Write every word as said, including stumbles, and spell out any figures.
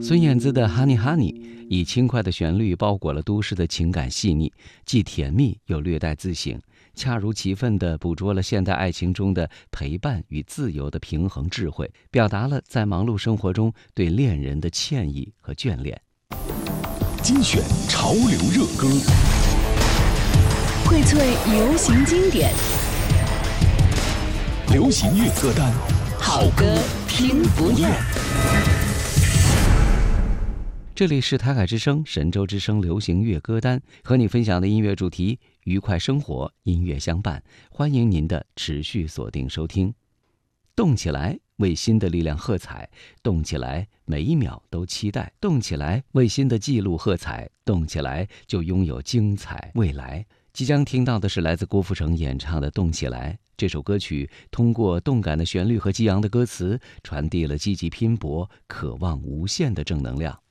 孙燕姿的《Honey Honey》以轻快的旋律包裹了都市的情感细腻，既甜蜜又略带自省，恰如其分地捕捉了现代爱情中的陪伴与自由的平衡智慧，表达了在忙碌生活中对恋人的歉意和眷恋。 精选潮流热歌， 荟萃流行经典， 流行乐歌单， 好歌听不厌。 这里是台海之声神州之声流行乐歌单，和你分享的音乐主题愉快生活，音乐相伴，欢迎您的持续锁定收听。动起来，为新的力量喝彩，动起来，每一秒都期待，动起来，为新的记录喝彩，动起来，就拥有精彩未来。即将听到的是来自郭富城演唱的《动起来》。这首歌曲通过动感的旋律和激昂的歌词，传递了积极拼搏、渴望无限的正能量。